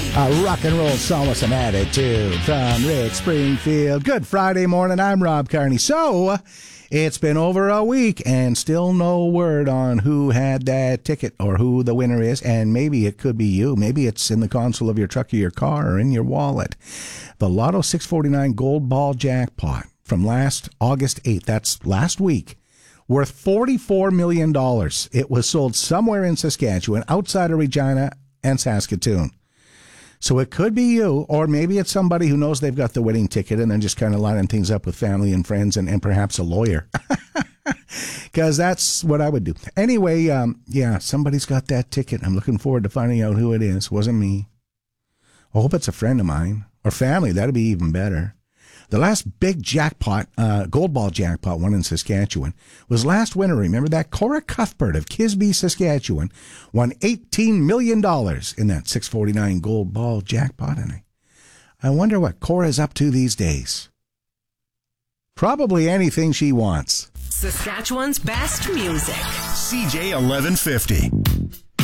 A rock and roll song with some attitude from Rick Springfield. Good Friday morning. I'm Rob Carney. So, it's been over a week and still no word on who had that ticket or who the winner is. And maybe it could be you. Maybe it's in the console of your truck or your car or in your wallet. The Lotto 649 Gold Ball Jackpot from last August 8th, that's last week, worth $44 million. It was sold somewhere in Saskatchewan, outside of Regina and Saskatoon. So it could be you, or maybe it's somebody who knows they've got the winning ticket and then just kind of lining things up with family and friends and perhaps a lawyer. Because that's what I would do. Anyway, yeah, somebody's got that ticket. I'm looking forward to finding out who it is. Wasn't me. I hope it's a friend of mine or family. That'd be even better. The last big jackpot, gold ball jackpot one in Saskatchewan, was last winter. Remember that? Cora Cuthbert of Kisby, Saskatchewan, won $18 million in that 649 gold ball jackpot. And I wonder what Cora's up to these days. Probably anything she wants. Saskatchewan's best music. CJ 1150.